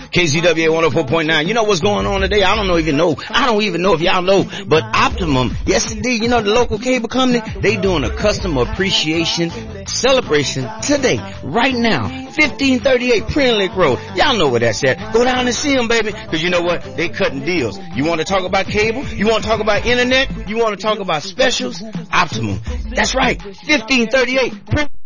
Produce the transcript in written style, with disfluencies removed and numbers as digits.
KZWA 104.9. You know what's going on today? I don't even know if y'all know, but Optimum, yes indeed, you know the local cable company, they doing a customer appreciation celebration today, right now, 1538 Print Lake Road. Y'all know where that's at. Go down and see them, baby, because you know what? They cutting deals. You want to talk about cable? You want to talk about internet? You want to talk about specials? Optimum. That's right, 1538 Print